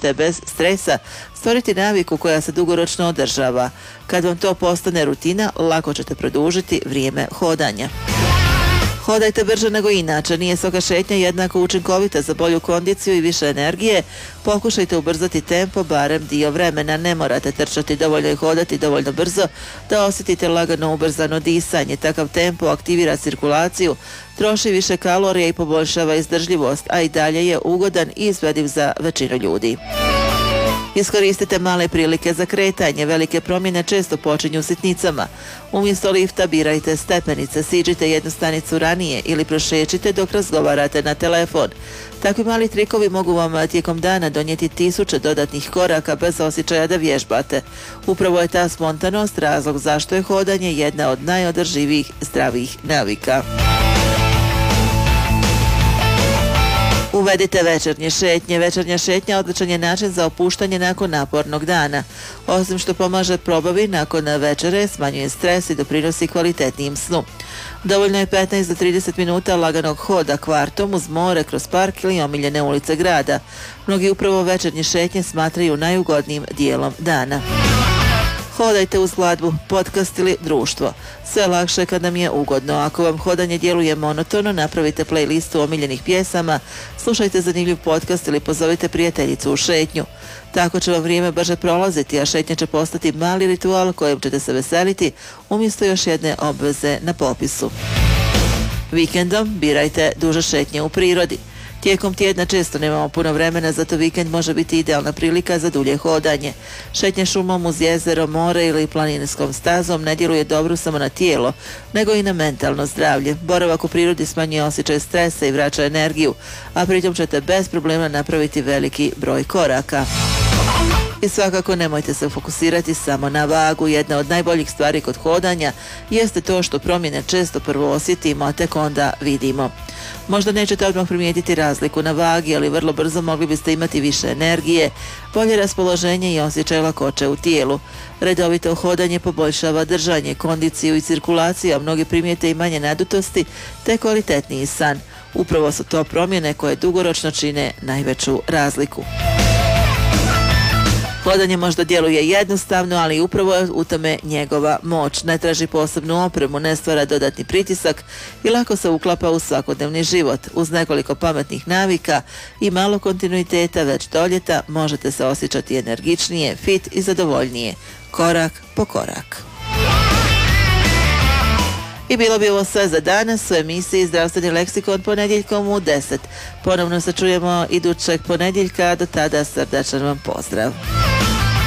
možete bez stresa stvoriti naviku koja se dugoročno održava. Kad vam to postane rutina, lako ćete produžiti vrijeme hodanja. Hodajte brže nego inače, nije svaka šetnja jednako učinkovita za bolju kondiciju i više energije. Pokušajte ubrzati tempo barem dio vremena, ne morate trčati, dovoljno i hodati dovoljno brzo da osjetite lagano ubrzano disanje. Takav tempo aktivira cirkulaciju, troši više kalorija i poboljšava izdržljivost, a i dalje je ugodan i izvediv za većinu ljudi. Iskoristite male prilike za kretanje, velike promjene često počinju sitnicama. Umjesto lifta birajte stepenice, siđite jednu stanicu ranije ili prošećite dok razgovarate na telefon. Takvi mali trikovi mogu vam tijekom dana donijeti 1000 dodatnih koraka bez osjećaja da vježbate. Upravo je ta spontanost razlog zašto je hodanje jedna od najodrživijih zdravih navika. Uvedite večernje šetnje. Večernja šetnja odličan je način za opuštanje nakon napornog dana. Osim što pomaže probavi nakon večere, smanjuje stres i doprinosi kvalitetnijem snu. Dovoljno je 15 do 30 minuta laganog hoda kvartom uz more, kroz park ili omiljene ulice grada. Mnogi upravo večernje šetnje smatraju najugodnijim dijelom dana. Hodajte uz glazbu, podcast ili društvo. Sve lakše kad nam je ugodno. Ako vam hodanje djeluje monotono, napravite playlistu omiljenih pjesama, slušajte zanimljiv podcast ili pozovite prijateljicu u šetnju. Tako će vam vrijeme brže prolaziti, a šetnja će postati mali ritual kojem ćete se veseliti umjesto još jedne obveze na popisu. Vikendom birajte duže šetnje u prirodi. Tijekom tjedna često nemamo puno vremena, zato vikend može biti idealna prilika za dulje hodanje. Šetnje šumom uz jezero, more ili planinskom stazom ne djeluje dobro samo na tijelo, nego i na mentalno zdravlje. Boravak u prirodi smanjuje osjećaj stresa i vraća energiju, a pritom ćete bez problema napraviti veliki broj koraka. I svakako nemojte se fokusirati samo na vagu. Jedna od najboljih stvari kod hodanja jeste to što promjene često prvo osjetimo, a tek onda vidimo. Možda nećete odmah primijetiti razliku na vagi, ali vrlo brzo mogli biste imati više energije, bolje raspoloženje i osjećaj lakoće u tijelu. Redovito hodanje poboljšava držanje, kondiciju i cirkulaciju, a mnogi primijete i manje nadutosti te kvalitetniji san. Upravo su to promjene koje dugoročno čine najveću razliku. Hodanje možda djeluje jednostavno, ali upravo je u tome njegova moć. Ne traži posebnu opremu, ne stvara dodatni pritisak i lako se uklapa u svakodnevni život. Uz nekoliko pametnih navika i malo kontinuiteta već do ljeta možete se osjećati energičnije, fit i zadovoljnije, korak po korak. I bilo bi ovo sve za danas u emisiji Zdravstveni leksikon ponedjeljkom u 10. Ponovno se čujemo idućeg ponedjeljka, do tada srdačan vam pozdrav.